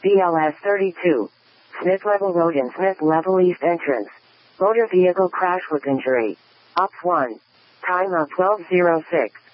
BLS 32. Smith Level Road in Smith Level East entrance. Motor vehicle crash with injury. Ops 1. Time of 12:06.